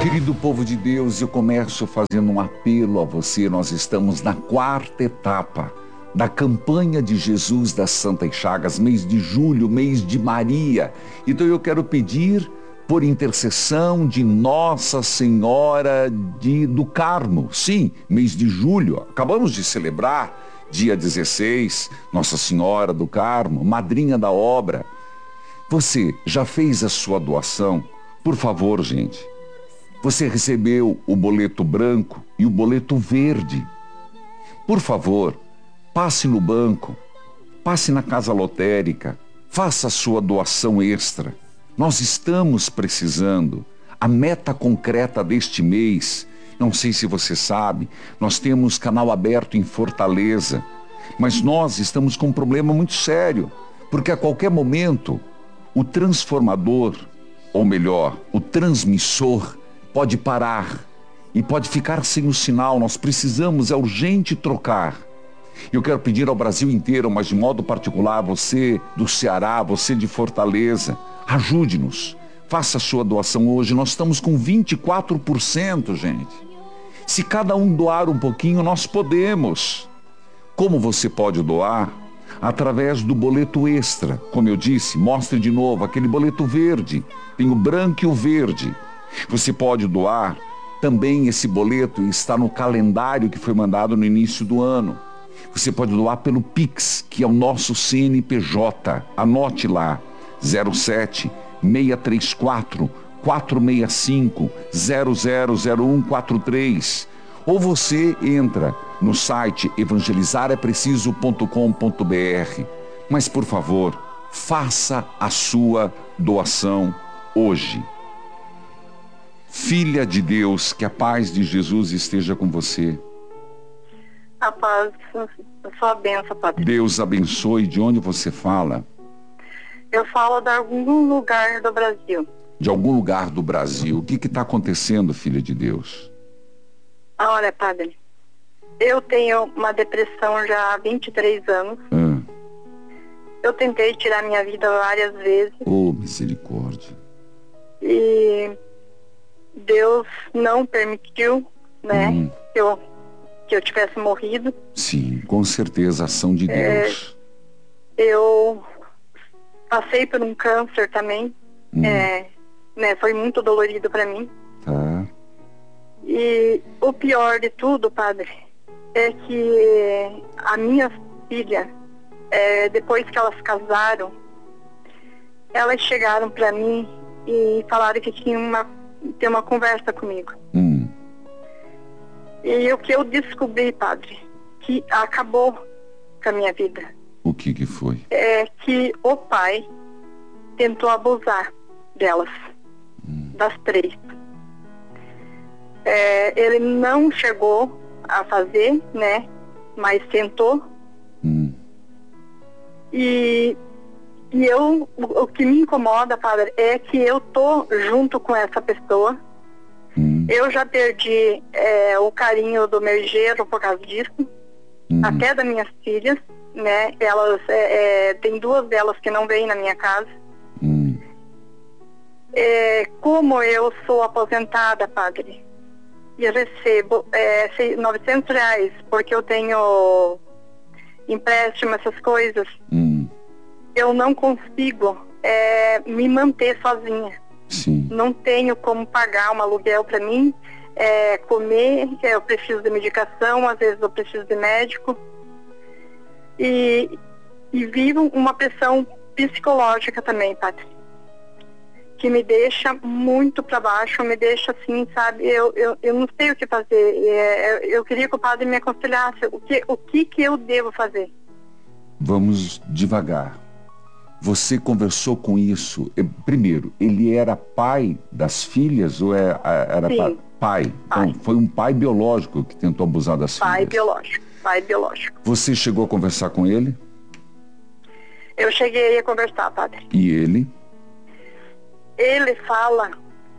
Querido povo de Deus, eu começo fazendo um apelo a você. Nós estamos na 4ª etapa da campanha de Jesus das Santas Chagas, mês de julho, mês de Maria. Então eu quero pedir por intercessão de Nossa Senhora do Carmo. Sim, mês de julho, acabamos de celebrar, dia 16, Nossa Senhora do Carmo, madrinha da obra. Você já fez a sua doação? Por favor, gente. Você recebeu o boleto branco e o boleto verde. Por favor, passe no banco, passe na casa lotérica, faça a sua doação extra. Nós estamos precisando. A meta concreta deste mês, não sei se você sabe, nós temos canal aberto em Fortaleza, mas nós estamos com um problema muito sério, porque a qualquer momento o transformador, ou melhor, o transmissor, pode parar e pode ficar sem o sinal. Nós precisamos, é urgente trocar. Eu quero pedir ao Brasil inteiro, mas de modo particular, você do Ceará, você de Fortaleza, ajude-nos. Faça a sua doação hoje. Nós estamos com 24%, gente. Se cada um doar um pouquinho, nós podemos. Como você pode doar? Através do boleto extra. Como eu disse, mostre de novo aquele boleto verde. Tem o branco e o verde. Você pode doar, também esse boleto está no calendário que foi mandado no início do ano. Você pode doar pelo Pix, que é o nosso CNPJ. Anote lá, 07 634 465 000143. Ou você entra no site evangelizarepreciso.com.br. Mas, por favor, faça a sua doação hoje. Filha de Deus, que a paz de Jesus esteja com você. A paz, a sua bênção, Padre. Deus abençoe. De onde você fala? Eu falo de algum lugar do Brasil. De algum lugar do Brasil. O que está acontecendo, filha de Deus? Olha, Padre, eu tenho uma depressão já há 23 anos. Eu tentei tirar minha vida várias vezes. Oh, misericórdia. E Deus não permitiu, né, que eu tivesse morrido. Sim, com certeza, a ação de Deus. Eu passei por um câncer também, né, foi muito dolorido para mim. Tá. E o pior de tudo, Padre, é que a minha filha, depois que elas casaram, elas chegaram para mim e falaram que tinham ter uma conversa comigo. E o que eu descobri, Padre, que acabou com a minha vida. O que foi? É que o pai tentou abusar delas, das 3. Ele não chegou a fazer, né, mas tentou. E o que me incomoda, Padre, é que eu tô junto com essa pessoa. Eu já perdi o carinho do meu genro por causa disso, até das minhas filhas, né? Elas, tem 2 delas que não vêm na minha casa. Como eu sou aposentada, Padre, e recebo R$900, porque eu tenho empréstimo, essas coisas, eu não consigo me manter sozinha. Sim. Não tenho como pagar um aluguel para mim, comer, eu preciso de medicação, às vezes eu preciso de médico. E vivo uma pressão psicológica também, Padre, que me deixa muito para baixo, me deixa assim, sabe, eu não sei o que fazer. Eu queria que o Padre me aconselhasse o que eu devo fazer. Vamos devagar. Você conversou com isso? Primeiro, ele era pai das filhas ou era Sim. Pai? Então, foi um pai biológico que tentou abusar das filhas? Pai biológico. Você chegou a conversar com ele? Eu cheguei a conversar, Padre. E ele? Ele fala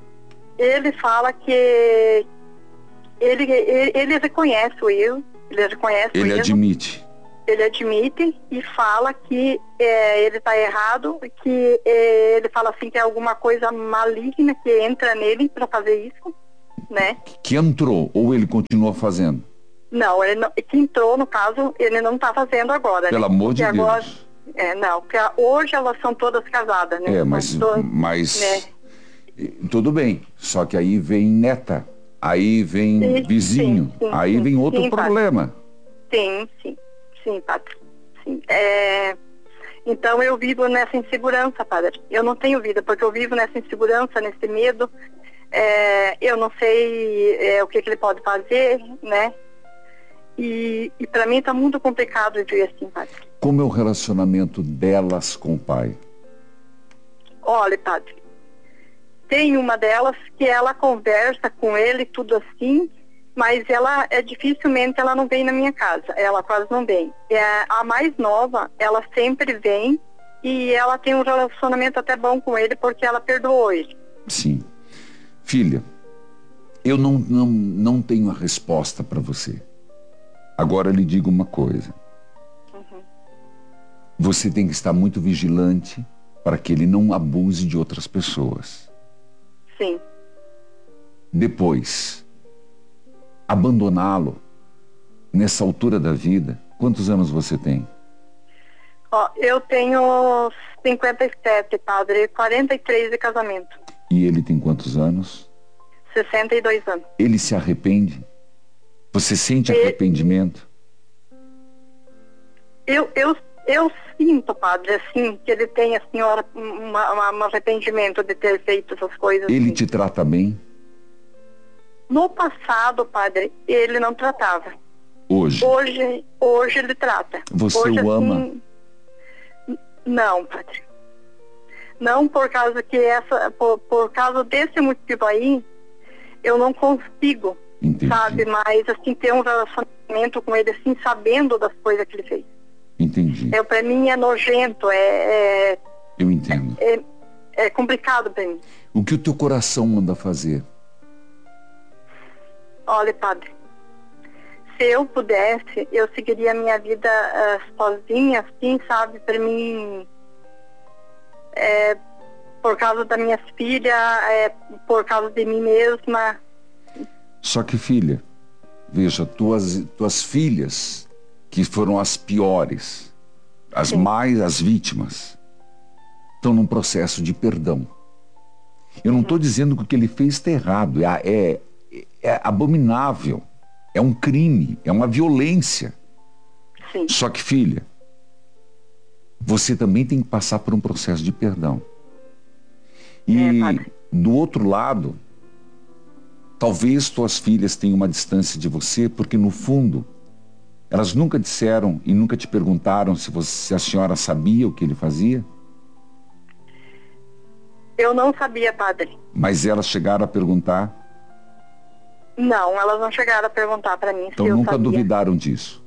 que ele reconhece o erro, Ele admite. Ele admite e fala que ele está errado, que ele fala assim que é alguma coisa maligna que entra nele para fazer isso. né? Que entrou, ou ele continua fazendo? Não, ele não, que entrou, no caso, ele não está fazendo agora, Pelo né? amor de agora, Deus. Não, porque hoje elas são todas casadas, né? Mas né? tudo bem, só que aí vem neta, aí vem vizinho, aí vem outro problema. Sim, padre. Sim. Então eu vivo nessa insegurança, padre. Eu não tenho vida, porque eu vivo nessa insegurança, nesse medo. Eu não sei o que ele pode fazer, né? E para mim está muito complicado viver assim, padre. Como é o relacionamento delas com o pai? Olha, padre, tem uma delas que ela conversa com ele, tudo assim, mas ela dificilmente ela não vem na minha casa, ela quase não vem. A mais nova, ela sempre vem e ela tem um relacionamento até bom com ele porque ela perdoou ele. Sim. Filha, eu não tenho a resposta para você. Agora lhe digo uma coisa. Você tem que estar muito vigilante para que ele não abuse de outras pessoas. Sim. Depois, abandoná-lo nessa altura da vida. Quantos anos você tem? Eu tenho 57, padre, 43 de casamento. E ele tem quantos anos? 62 anos. Ele se arrepende? Você sente arrependimento? Eu sinto, padre, assim, que ele tem, assim, um arrependimento de ter feito essas coisas. Ele assim. te trata bem? No passado, padre, ele não tratava. Hoje? Hoje ele trata. Você hoje, o ama? Assim, não, padre. Não por causa que por causa desse motivo aí, eu não consigo, sabe, mas assim, ter um relacionamento com ele, assim, sabendo das coisas que ele fez. Entendi. Pra mim é nojento, eu entendo. É complicado pra mim. O que o teu coração manda fazer? Olha, padre, se eu pudesse, eu seguiria a minha vida sozinha, assim, sabe, pra mim, por causa das minhas filhas, por causa de mim mesma. Só que, filha, veja, tuas filhas, que foram as piores, as vítimas, estão num processo de perdão. Eu não estou dizendo que o que ele fez está errado, é abominável, é um crime, é uma violência. Sim. Só que, filha, você também tem que passar por um processo de perdão. E do outro lado, talvez tuas filhas tenham uma distância de você, porque no fundo, elas nunca disseram e nunca te perguntaram se a senhora sabia o que ele fazia? Eu não sabia, padre. Mas elas chegaram a perguntar? Não, elas não chegaram a perguntar para mim então se eu nunca sabia. Duvidaram disso?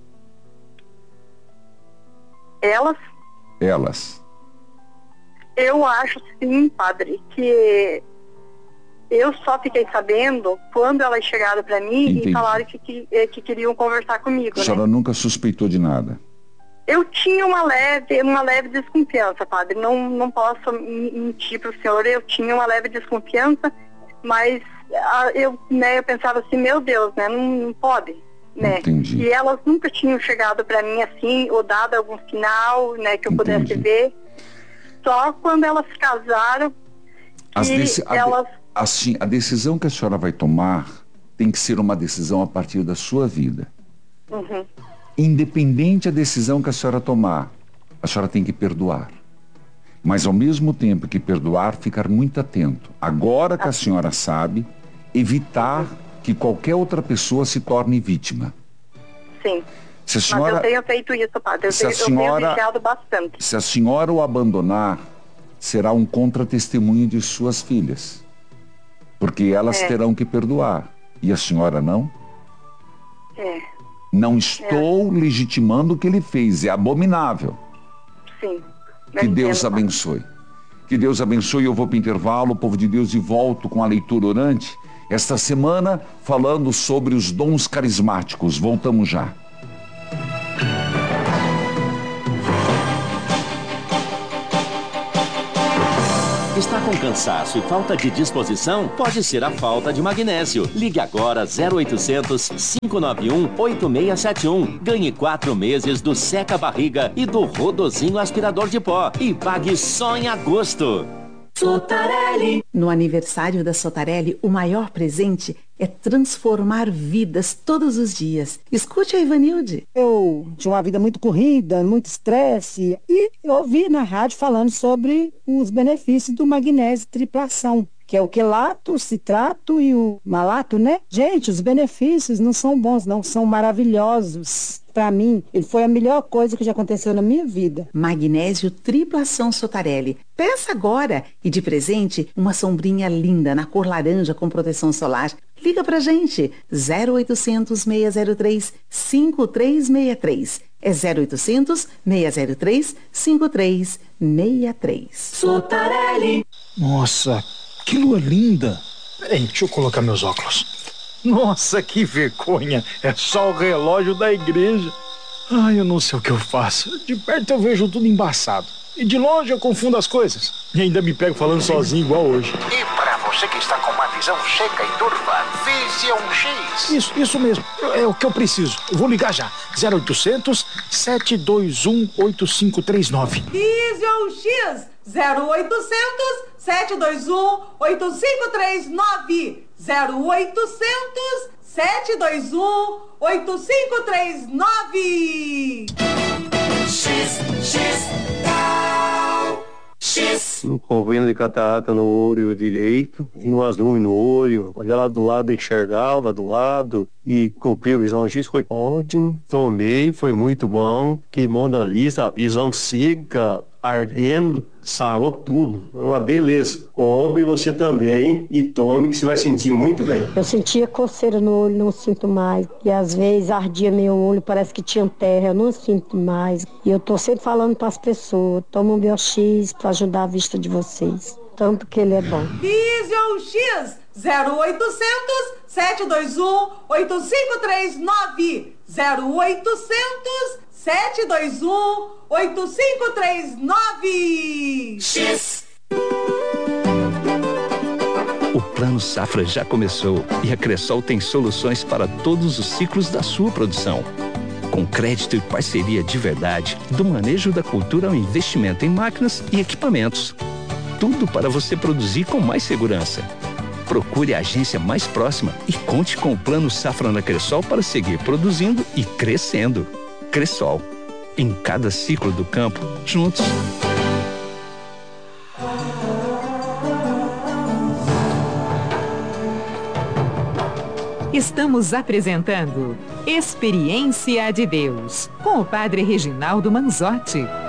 Elas? Elas. Eu acho sim, padre, que eu só fiquei sabendo quando elas chegaram para mim. Entendi. E falaram que queriam conversar comigo. A senhora nunca suspeitou de nada? Eu tinha uma leve desconfiança, padre. Não posso mentir para o senhor, eu tinha uma leve desconfiança, mas eu pensava assim, meu Deus, né? Não pode, né? Entendi. E elas nunca tinham chegado para mim assim, ou dado algum sinal, né, que eu pudesse ver. Só quando elas casaram, Assim, a decisão que a senhora vai tomar tem que ser uma decisão a partir da sua vida. Independente da decisão que a senhora tomar, a senhora tem que perdoar. Mas ao mesmo tempo que perdoar, ficar muito atento. Agora que a senhora sabe, evitar que qualquer outra pessoa se torne vítima. Sim. Se a senhora, mas eu tenho feito isso, padre. Eu tenho vigiado bastante. Se a senhora o abandonar, será um contratestemunho de suas filhas. Porque elas terão que perdoar. E a senhora não? Não estou legitimando o que ele fez. É abominável. Sim. Que Deus abençoe. Que Deus abençoe. Eu vou para o intervalo, povo de Deus, e volto com a leitura orante. Esta semana, falando sobre os dons carismáticos. Voltamos já. Está com cansaço e falta de disposição? Pode ser a falta de magnésio. Ligue agora 0800 591 8671. Ganhe 4 meses do Seca Barriga e do Rodozinho aspirador de pó. E pague só em agosto. Sotarelli. No aniversário da Sotarelli, o maior presente é transformar vidas todos os dias. Escute a Ivanilde. Eu tinha uma vida muito corrida, muito estresse, e eu ouvi na rádio falando sobre os benefícios do magnésio triplação, que é o quelato, o citrato e o malato, né? Gente, os benefícios não são bons, não, são maravilhosos. Para mim, ele foi a melhor coisa que já aconteceu na minha vida. Magnésio Triplação Sotarelli. Peça agora. E de presente, uma sombrinha linda na cor laranja com proteção solar. Liga pra gente. 0800 603 5363. É 0800 603 5363. Sotarelli. Nossa, que lua linda. Peraí, deixa eu colocar meus óculos. Nossa, que vergonha! É só o relógio da igreja. Ai, eu não sei o que eu faço. De perto eu vejo tudo embaçado. E de longe eu confundo as coisas. E ainda me pego falando sozinho igual hoje. E para você que está com uma visão seca e turva, Vision X. Isso mesmo. É o que eu preciso. Eu vou ligar já. 0800 721 8539. Vision X. 0800 721 8539. 0800 721 8539. X. Um problema de catarata no olho direito, no azul no olho, olhar lá do lado, enxergar lá do lado e cumprir a visão X. Foi ótimo, tomei, foi muito bom, queimou na lista, a visão seca, ardendo, sarou tudo, uma beleza. Compre você também e tome que você vai sentir muito bem. Eu sentia coceira no olho, não sinto mais. E às vezes ardia meu olho, parece que tinha terra, eu não sinto mais. E eu tô sempre falando para as pessoas, toma um BioX para ajudar a vista de vocês. Tanto que ele é bom. Vision X 0800 721 8539. 0800 721 8539. X. O Plano Safra já começou e a Cressol tem soluções para todos os ciclos da sua produção. Com crédito e parceria de verdade, do manejo da cultura ao investimento em máquinas e equipamentos. Tudo para você produzir com mais segurança. Procure a agência mais próxima e conte com o Plano Safra na Cressol para seguir produzindo e crescendo. Cressol. Em cada ciclo do campo, juntos. Estamos apresentando Experiência de Deus, com o Padre Reginaldo Manzotti.